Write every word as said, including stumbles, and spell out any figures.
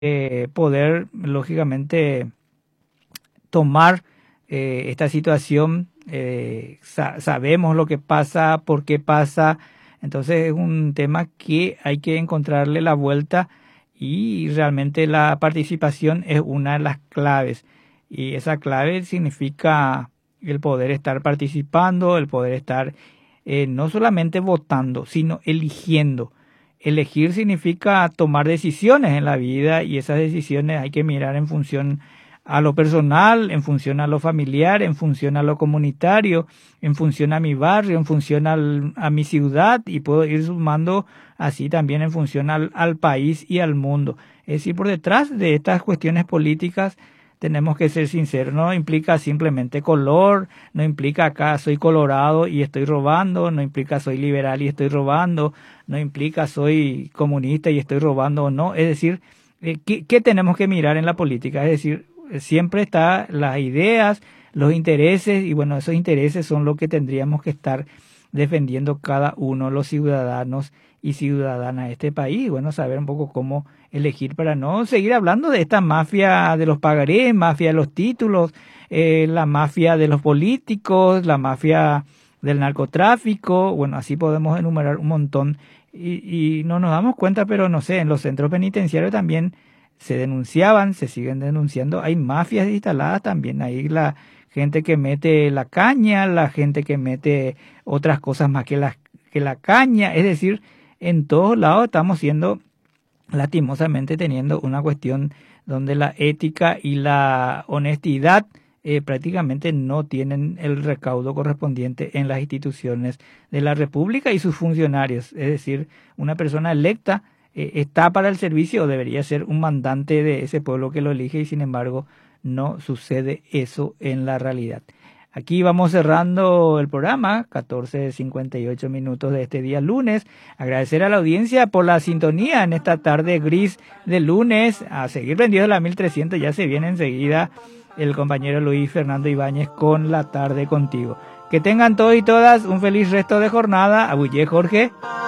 eh, poder, lógicamente, tomar eh, esta situación. Eh, sa- sabemos lo que pasa, por qué pasa. Entonces es un tema que hay que encontrarle la vuelta y realmente la participación es una de las claves. Y esa clave significa el poder estar participando, el poder estar eh, no solamente votando, sino eligiendo. Elegir significa tomar decisiones en la vida y esas decisiones hay que mirar en función a lo personal, en función a lo familiar, en función a lo comunitario, en función a mi barrio, en función al, a mi ciudad y puedo ir sumando así también en función al, al país y al mundo. Es decir, por detrás de estas cuestiones políticas tenemos que ser sinceros, no implica simplemente color, no implica acá soy colorado y estoy robando, no implica soy liberal y estoy robando, no implica soy comunista y estoy robando o no. Es decir, eh, ¿qué, ¿qué tenemos que mirar en la política? Es decir, siempre está las ideas, los intereses y bueno, esos intereses son lo que tendríamos que estar defendiendo cada uno, los ciudadanos y ciudadanas de este país. Bueno, saber un poco cómo elegir para no seguir hablando de esta mafia de los pagarés, mafia de los títulos, eh, la mafia de los políticos, la mafia del narcotráfico. Bueno, así podemos enumerar un montón y, y no nos damos cuenta, pero no sé, en los centros penitenciarios también se denunciaban, se siguen denunciando, hay mafias instaladas también, hay la gente que mete la caña, la gente que mete otras cosas más que la, que la caña, es decir, en todos lados estamos siendo, lastimosamente, teniendo una cuestión donde la ética y la honestidad eh, prácticamente no tienen el recaudo correspondiente en las instituciones de la República y sus funcionarios, es decir, una persona electa eh, está para el servicio o debería ser un mandante de ese pueblo que lo elige y sin embargo no sucede eso en la realidad. Aquí vamos cerrando el programa, catorce cincuenta y ocho minutos de este día lunes. Agradecer a la audiencia por la sintonía en esta tarde gris de lunes. A seguir prendidos de la mil trescientos, ya se viene enseguida el compañero Luis Fernando Ibáñez con La Tarde Contigo. Que tengan todos y todas un feliz resto de jornada. Abuye, Jorge.